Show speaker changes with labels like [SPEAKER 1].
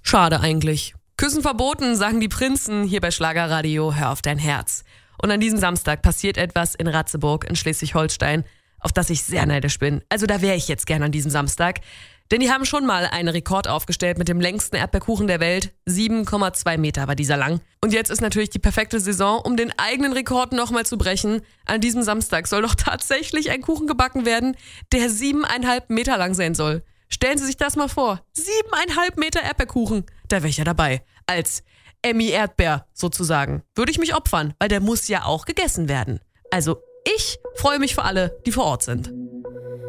[SPEAKER 1] Schade eigentlich. Küssen verboten, sagen die Prinzen hier bei Schlagerradio. Hör auf dein Herz. Und an diesem Samstag passiert etwas in Ratzeburg in Schleswig-Holstein, auf das ich sehr neidisch bin. Also da wäre ich jetzt gern an diesem Samstag. Denn die haben schon mal einen Rekord aufgestellt mit dem längsten Erdbeerkuchen der Welt. 7,2 Meter war dieser lang. Und jetzt ist natürlich die perfekte Saison, um den eigenen Rekord nochmal zu brechen. An diesem Samstag soll doch tatsächlich ein Kuchen gebacken werden, der 7,5 Meter lang sein soll. Stellen Sie sich das mal vor. 7,5 Meter Erdbeerkuchen. Da wäre ich ja dabei. Als Emmy Erdbeer sozusagen. Würde ich mich opfern, weil der muss ja auch gegessen werden. Also ich freue mich für alle, die vor Ort sind.